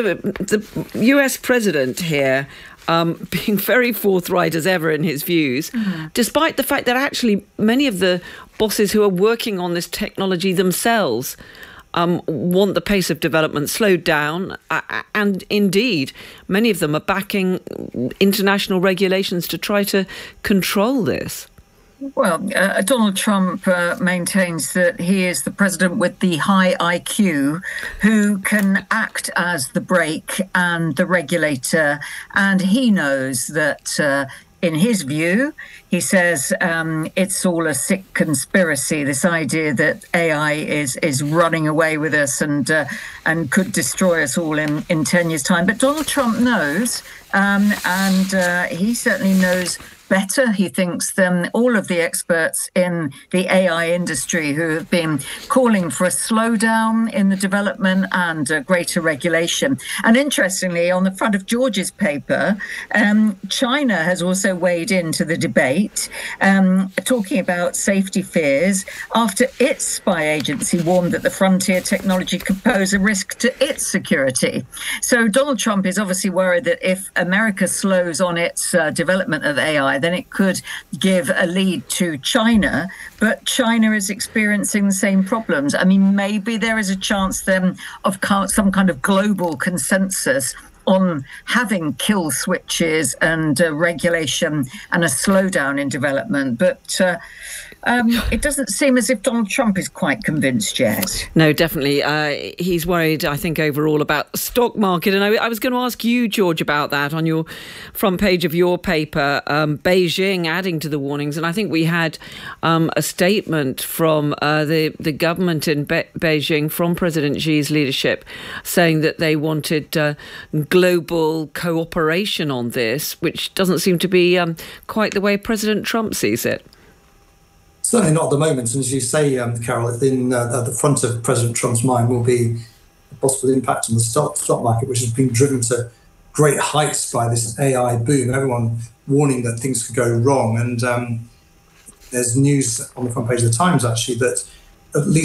the, the U S president here, um, being very forthright as ever in his views, mm-hmm. despite the fact that actually many of the bosses who are working on this technology themselves Um, want the pace of development slowed down, uh, and indeed many of them are backing international regulations to try to control this. Well, uh, Donald Trump uh, maintains that he is the president with the high I Q who can act as the brake and the regulator, and he knows that uh, in his view, he says um, it's all a sick conspiracy, this idea that A I is is running away with us and uh, and could destroy us all in, in ten years' time. But Donald Trump knows, um, and uh, he certainly knows better, he thinks, than all of the experts in the A I industry who have been calling for a slowdown in the development and uh, greater regulation. And interestingly, on the front of George's paper, um, China has also weighed into the debate, um, talking about safety fears after its spy agency warned that the frontier technology could pose a risk to its security. So Donald Trump is obviously worried that if America slows on its uh, development of A I, then it could give a lead to China. But China is experiencing the same problems. I mean, maybe there is a chance then of some kind of global consensus on having kill switches and uh, regulation and a slowdown in development. But uh, um, it doesn't seem as if Donald Trump is quite convinced yet. No, definitely. Uh, he's worried, I think, overall about the stock market. And I, I was going to ask you, George, about that on your front page of your paper, um, Beijing adding to the warnings. And I think we had um, a statement from uh, the, the government in Be- Beijing, from President Xi's leadership, saying that they wanted uh, global cooperation on this, which doesn't seem to be um, quite the way President Trump sees it. Certainly not at the moment. And as you say, um, Carol, in, uh, at the front of President Trump's mind will be the possible impact on the stock, stock market, which has been driven to great heights by this A I boom. Everyone warning that things could go wrong. And um, there's news on the front page of the Times, actually, that at least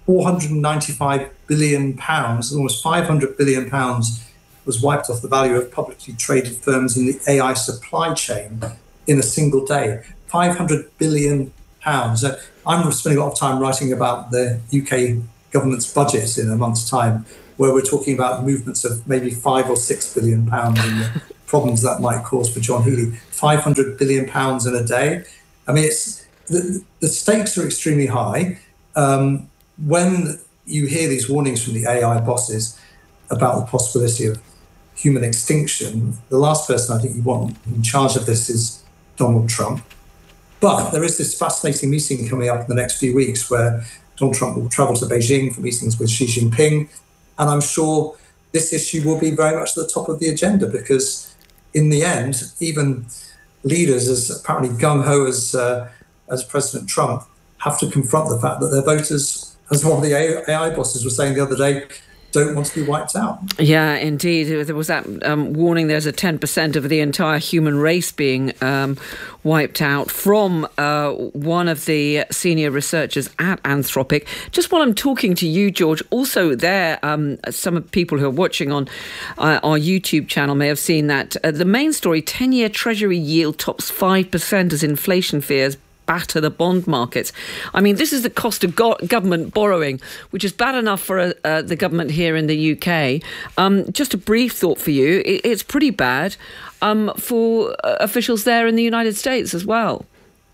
four hundred ninety-five billion pounds, almost five hundred billion pounds was wiped off the value of publicly traded firms in the A I supply chain in a single day. five hundred billion pounds. Uh, I'm spending a lot of time writing about the U K government's budget in a month's time, where we're talking about movements of maybe five or six billion pounds and the problems that might cause for John Healey. five hundred billion pounds in a day. I mean, it's the, the stakes are extremely high. Um, when you hear these warnings from the A I bosses about the possibility of human extinction, the last person I think you want in charge of this is Donald Trump. But there is this fascinating meeting coming up in the next few weeks where Donald Trump will travel to Beijing for meetings with Xi Jinping. And I'm sure this issue will be very much at the top of the agenda, because in the end, even leaders as apparently gung-ho as, uh, as President Trump have to confront the fact that their voters, as one of the A I bosses was saying the other day, don't want to be wiped out. Yeah, indeed. There was that um, warning there's a ten percent of the entire human race being um, wiped out from uh, one of the senior researchers at Anthropic. Just while I'm talking to you, George, also there, um, some of the people who are watching on uh, our YouTube channel may have seen that uh, the main story, ten-year Treasury yield tops five percent as inflation fears batter the bond markets. I mean, this is the cost of go- government borrowing, which is bad enough for uh, uh, the government here in the U K. Um, just a brief thought for you. It, it's pretty bad um, for uh, officials there in the United States as well.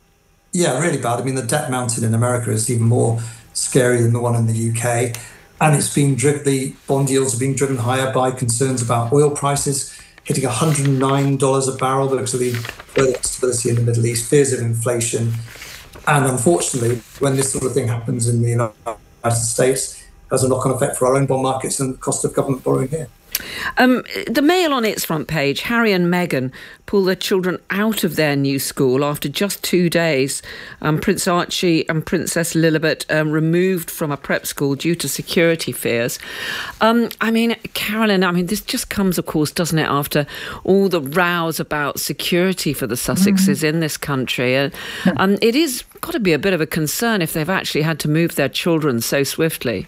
Yeah, really bad. I mean, the debt mountain in America is even more scary than the one in the U K. And it's being driven, the bond yields are being driven higher by concerns about oil prices hitting one hundred nine dollars a barrel because of the further instability in the Middle East, fears of inflation. And unfortunately, when this sort of thing happens in the United States, it has a knock-on effect for our own bond markets and the cost of government borrowing here. Um, the Mail on its front page, Harry and Meghan pull their children out of their new school after just two days. Um, Prince Archie and Princess Lilibet um, removed from a prep school due to security fears. Um, I mean, Carolyn, I mean, this just comes, of course, doesn't it, after all the rows about security for the Sussexes mm. in this country. Uh, um, it is got to be a bit of a concern if they've actually had to move their children so swiftly.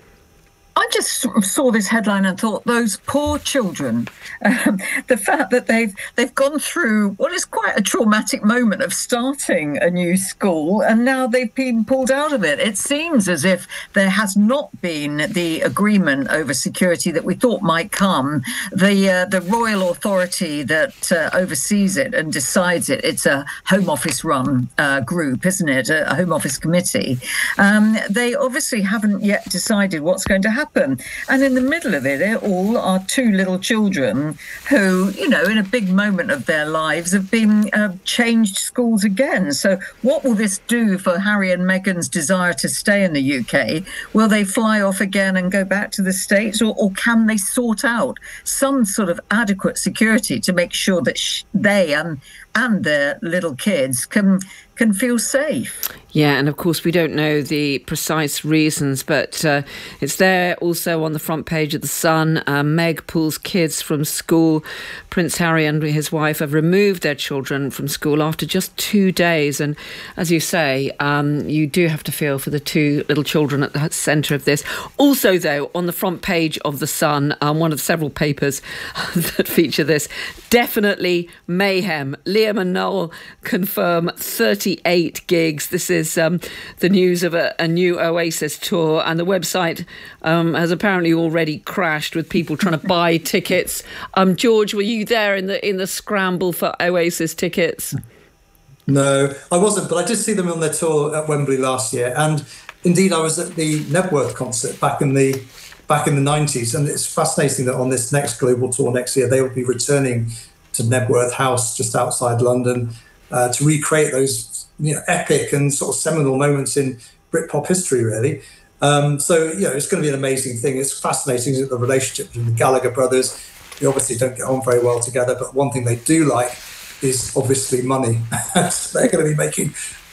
I just sort of saw this headline and thought, those poor children, um, the fact that they've they've gone through what is quite a traumatic moment of starting a new school, and now they've been pulled out of it. It seems as if there has not been the agreement over security that we thought might come. The uh, the royal authority that uh, oversees it and decides it, it's a Home Office run uh, group, isn't it? A, a Home Office committee. Um, they obviously haven't yet decided what's going to happen. Happen. And in the middle of it, it all are two little children who, you know, in a big moment of their lives have been uh, changed schools again. So what will this do for Harry and Meghan's desire to stay in the U K? Will they fly off again and go back to the States, or, or can they sort out some sort of adequate security to make sure that sh- they and, and their little kids can can feel safe? Yeah, and of course we don't know the precise reasons, but uh, it's there also on the front page of The Sun. Uh, Meg pulls kids from school. Prince Harry and his wife have removed their children from school after just two days. And as you say, um, you do have to feel for the two little children at the centre of this. Also, though, on the front page of The Sun, um, one of several papers that feature this, definitely mayhem. Liam and Noel confirm thirty-eight gigs. This is is um, the news of a, a new Oasis tour, and the website um, has apparently already crashed with people trying to buy tickets. Um, George, were you there in the in the scramble for Oasis tickets? No, I wasn't, but I did see them on their tour at Wembley last year, and indeed I was at the Nebworth concert back in the back in the nineties, and it's fascinating that on this next global tour next year they will be returning to Nebworth House just outside London uh, to recreate those, you know, epic and sort of seminal moments in Britpop history, really. Um, so, you know, it's going to be an amazing thing. It's fascinating that the relationship between the Gallagher brothers, they obviously don't get on very well together, but one thing they do like is obviously money. So they're going to be making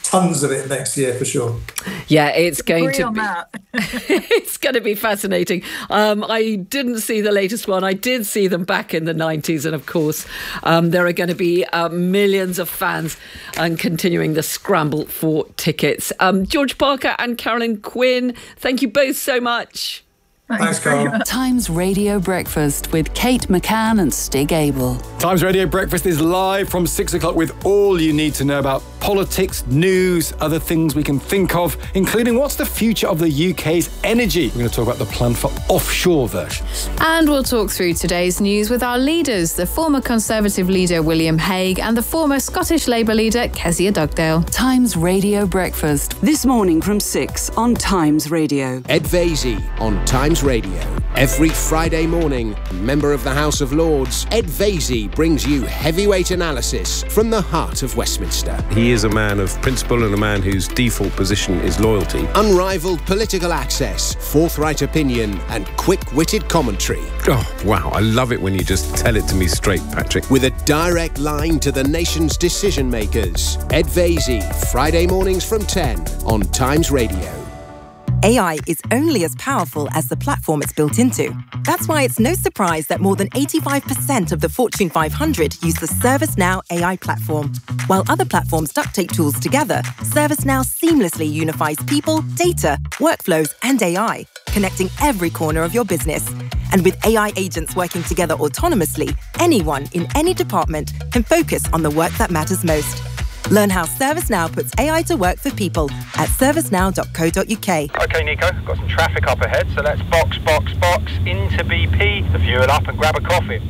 tons of it next year for sure. Yeah, it's going Agree to on be. that. It's going to be fascinating. Um, I didn't see the latest one. I did see them back in the nineties, and of course, um, there are going to be uh, millions of fans and continuing the scramble for tickets. Um, George Parker and Carolyn Quinn, thank you both so much. Thanks, Carl. Times Radio Breakfast with Kate McCann and Stig Abel. Times Radio Breakfast is live from six o'clock with all you need to know about politics, news, other things we can think of, including what's the future of the U K's energy. We're going to talk about the plan for offshore versions. And we'll talk through today's news with our leaders, the former Conservative leader William Hague and the former Scottish Labour leader Kezia Dugdale. Times Radio Breakfast, this morning from six on Times Radio. Ed Vaizey on Times Radio. Every Friday morning, member of the House of Lords, Ed Vaizey brings you heavyweight analysis from the heart of Westminster. He is a man of principle and a man whose default position is loyalty. Unrivaled political access, forthright opinion, and quick-witted commentary. Oh, wow. I love it when you just tell it to me straight, Patrick. With a direct line to the nation's decision-makers. Ed Vaizey, Friday mornings from ten on Times Radio. A I is only as powerful as the platform it's built into. That's why it's no surprise that more than eighty-five percent of the Fortune five hundred use the ServiceNow A I platform. While other platforms duct tape tools together, ServiceNow seamlessly unifies people, data, workflows, and A I, connecting every corner of your business. And with A I agents working together autonomously, anyone in any department can focus on the work that matters most. Learn how ServiceNow puts A I to work for people at servicenow dot co dot uk. OK, Nico, got some traffic up ahead, so let's box, box, box into B P to fuel up and grab a coffee.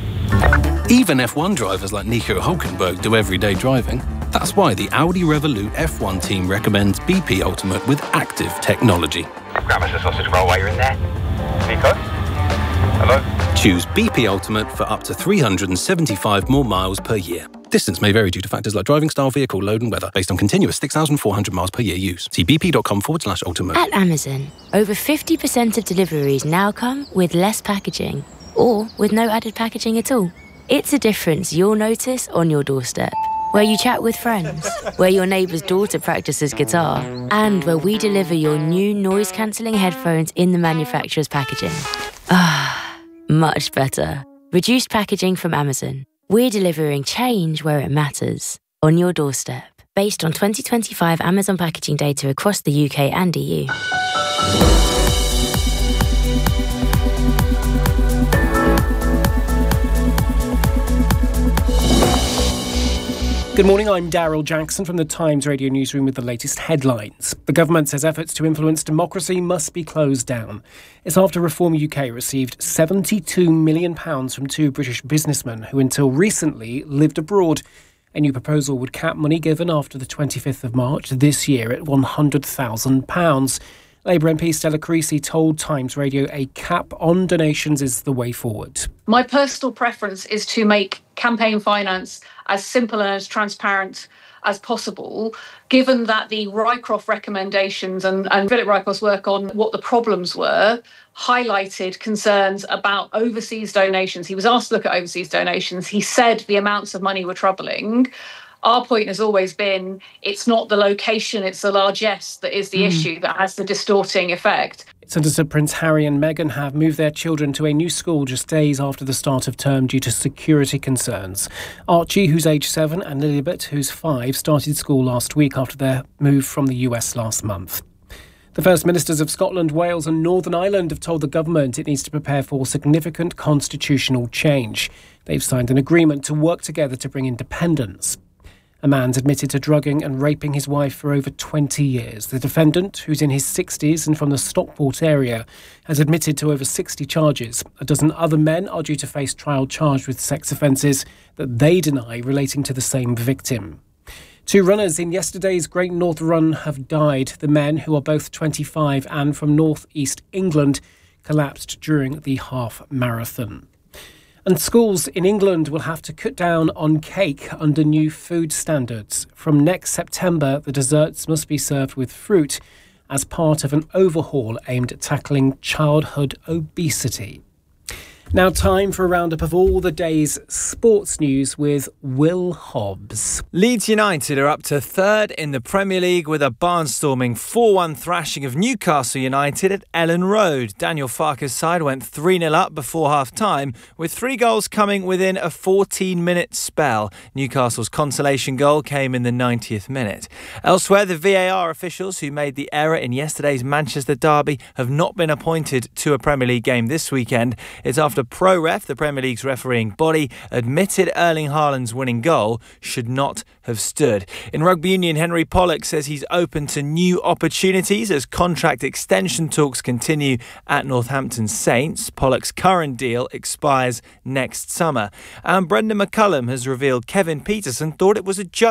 Even F one drivers like Nico Hulkenberg do everyday driving. That's why the Audi Revolut F one team recommends B P Ultimate with active technology. Grab us a sausage roll while you're in there. Nico? Hello? Choose B P Ultimate for up to three hundred seventy-five more miles per year. Distance may vary due to factors like driving style, vehicle load and weather, based on continuous six thousand four hundred miles per year use. See bp.com forward slash ultimate. At Amazon, over fifty percent of deliveries now come with less packaging, or with no added packaging at all. It's a difference you'll notice on your doorstep, where you chat with friends, where your neighbour's daughter practices guitar, and where we deliver your new noise-cancelling headphones in the manufacturer's packaging. Ah, much better. Reduced packaging from Amazon. We're delivering change where it matters, on your doorstep, based on twenty twenty-five Amazon packaging data across the U K and E U. Good morning, I'm Daryl Jackson from the Times Radio Newsroom with the latest headlines. The government says efforts to influence democracy must be closed down. It's after Reform U K received seventy-two million pounds from two British businessmen who until recently lived abroad. A new proposal would cap money given after the twenty-fifth of March this year at one hundred thousand pounds. Labour M P Stella Creasy told Times Radio a cap on donations is the way forward. My personal preference is to make campaign finance as simple and as transparent as possible, given that the Rycroft recommendations and, and Philip Rycroft's work on what the problems were highlighted concerns about overseas donations. He was asked to look at overseas donations. He said the amounts of money were troubling. Our point has always been it's not the location, it's the largesse that is the mm. issue that has the distorting effect. Senator Prince Harry and Meghan have moved their children to a new school just days after the start of term due to security concerns. Archie, who's age seven, and Lilibet, who's five, started school last week after their move from the U S last month. The First Ministers of Scotland, Wales and Northern Ireland have told the government it needs to prepare for significant constitutional change. They've signed an agreement to work together to bring independence. A man's admitted to drugging and raping his wife for over twenty years. The defendant, who's in his sixties and from the Stockport area, has admitted to over sixty charges. A dozen other men are due to face trial charged with sex offences that they deny relating to the same victim. Two runners in yesterday's Great North Run have died. The men, who are both twenty-five and from North East England, collapsed during the half marathon. And schools in England will have to cut down on cake under new food standards. From next September, the desserts must be served with fruit as part of an overhaul aimed at tackling childhood obesity. Now time for a roundup of all the day's sports news with Will Hobbs. Leeds United are up to third in the Premier League with a barnstorming four one thrashing of Newcastle United at Ellen Road. Daniel Farke's side went three nil up before half-time, with three goals coming within a fourteen-minute spell. Newcastle's consolation goal came in the ninetieth minute. Elsewhere, the V A R officials who made the error in yesterday's Manchester derby have not been appointed to a Premier League game this weekend. It's after ProRef, the Premier League's refereeing body, admitted Erling Haaland's winning goal should not have stood. In rugby union, Henry Pollock says he's open to new opportunities as contract extension talks continue at Northampton Saints. Pollock's current deal expires next summer. And Brendan McCullum has revealed Kevin Peterson thought it was a joke